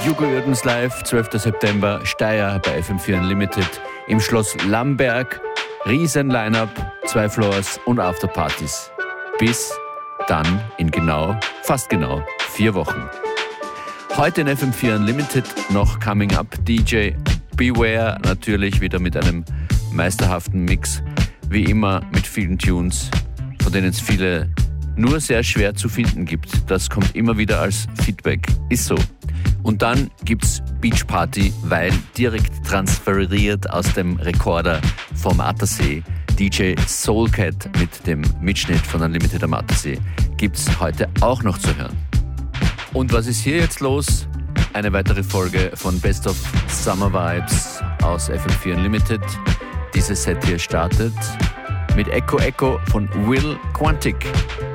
Hugo Uerdens live, 12. September, Steyr bei FM4 Unlimited, im Schloss Lamberg, riesen Line-Up, 2 Floors und Afterpartys. Bis dann in fast genau 4 Wochen. Heute in FM4 Unlimited noch Coming Up DJ Beware, natürlich wieder mit einem meisterhaften Mix, wie immer mit vielen Tunes, von denen es viele nur sehr schwer zu finden gibt. Das kommt immer wieder als Feedback, ist so. Und dann gibt's Beach Party, weil direkt transferiert aus dem Rekorder vom Attersee, DJ Soulcat mit dem Mitschnitt von Unlimited am Attersee, gibt's heute auch noch zu hören. Und was ist hier jetzt los? Eine weitere Folge von Best of Summer Vibes aus FM4 Unlimited. Dieses Set hier startet mit Echo Echo von Will Quantic.